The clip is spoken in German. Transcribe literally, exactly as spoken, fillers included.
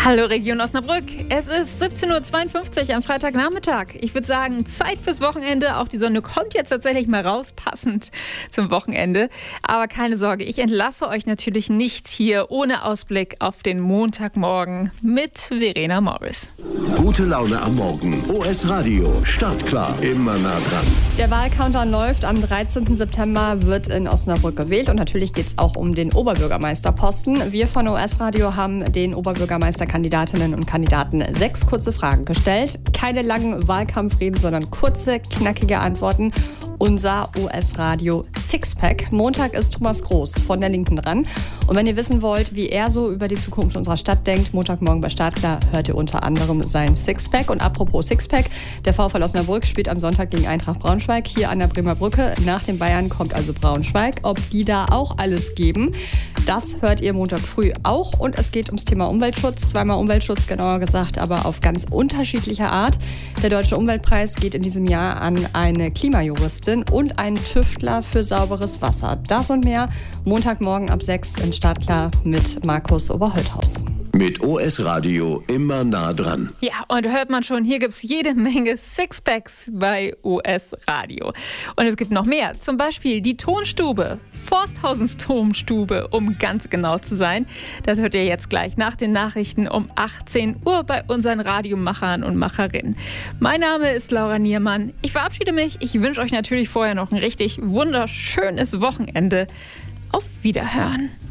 Hallo Region Osnabrück, es ist siebzehn Uhr zweiundfünfzig am Freitagnachmittag. Ich würde sagen, Zeit fürs Wochenende. Auch die Sonne kommt jetzt tatsächlich mal raus, passend zum Wochenende. Aber keine Sorge, ich entlasse euch natürlich nicht hier ohne Ausblick auf den Montagmorgen mit Verena Morris. Gute Laune am Morgen. O S Radio, startklar, immer nah dran. Der Wahlcountdown läuft. Am dreizehnten September wird in Osnabrück gewählt. Und natürlich geht es auch um den Oberbürgermeisterposten. Wir von O S Radio haben den Oberbürgermeisterkandidatinnen und Kandidaten sechs kurze Fragen gestellt. Keine langen Wahlkampfreden, sondern kurze, knackige Antworten. Unser O S-Radio Sixpack. Montag ist Thomas Groß von der Linken dran. Und wenn ihr wissen wollt, wie er so über die Zukunft unserer Stadt denkt, Montagmorgen bei Startklar hört ihr unter anderem sein Sixpack. Und apropos Sixpack, der VfL Osnabrück spielt am Sonntag gegen Eintracht Braunschweig hier an der Bremer Brücke. Nach den Bayern kommt also Braunschweig. Ob die da auch alles geben, das hört ihr Montag früh auch. Und es geht ums Thema Umweltschutz. Zweimal Umweltschutz, genauer gesagt, aber auf ganz unterschiedlicher Art. Der Deutsche Umweltpreis geht in diesem Jahr an eine Klimajuristin und einen Tüftler für sauberes Wasser. Das und mehr Montagmorgen ab sechs in Startklar mit Markus Oberholthaus. Mit O S Radio immer nah dran. Ja, und hört man schon, hier gibt es jede Menge Sixpacks bei O S Radio. Und es gibt noch mehr, zum Beispiel die Tonstube, Forsthausens Tonstube, um ganz genau zu sein. Das hört ihr jetzt gleich nach den Nachrichten um achtzehn Uhr bei unseren Radiomachern und Macherinnen. Mein Name ist Laura Niermann. Ich verabschiede mich. Ich wünsche euch natürlich vorher noch ein richtig wunderschönes Wochenende. Auf Wiederhören.